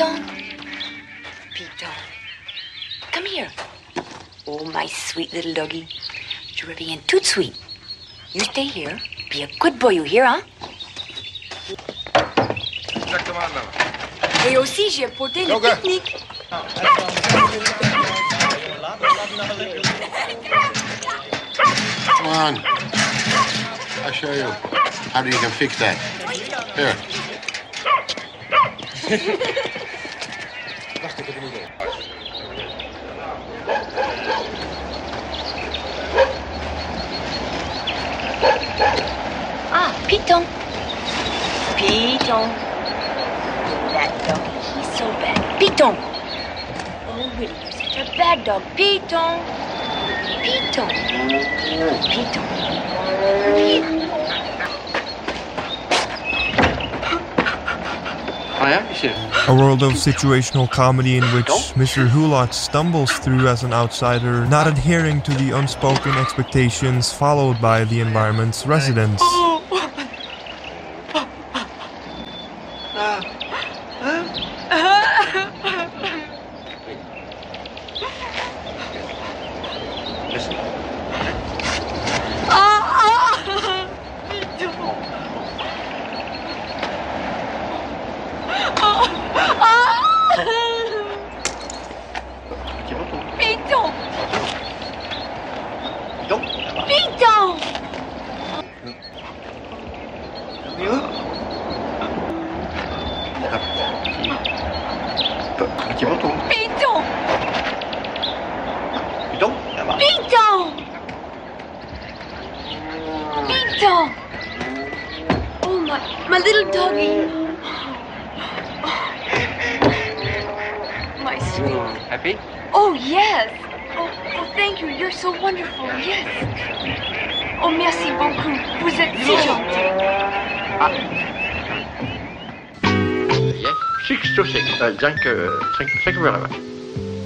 Piton. Piton. Come here. Oh, my sweet little doggy. Je reviens tout de suite. You stay here. Be a good boy, you hear, hein? Exactement, madame. Et aussi, j'ai apporté le pique-nique. Come on. I'll show you how you can fix that. Here. Ah, Piton. Piton. That doggy, he's so bad. Piton. Oh, really, you're such a bad dog. Piton. Piton. Piton. A world of situational comedy in which Mr. Hulot stumbles through as an outsider, not adhering to the unspoken expectations followed by the environment's residents. Oh, my little doggy. My sweet. Happy? Oh, yes. Oh, thank you. You're so wonderful. Yes. Oh, merci beaucoup. Vous êtes si gentil. Yes, 6 to 6. Thank you very much.